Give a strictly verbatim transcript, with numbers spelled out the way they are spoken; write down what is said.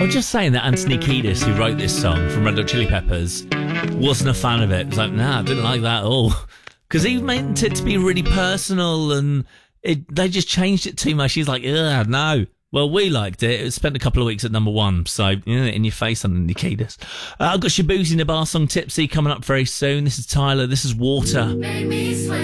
was just saying that Anthony Kiedis, who wrote this song from Red Hot Chili Peppers, wasn't a fan of it. It was like, nah, I didn't like that at all. Because he meant it to be really personal and it, they just changed it too much. He's like, ugh, no. Well, we liked it. It spent a couple of weeks at number one. So, you know, in your face, Anthony Kiedis. Uh, I've got Shaboozey in the Bar song Tipsy coming up very soon. This is Tyler. This is Water.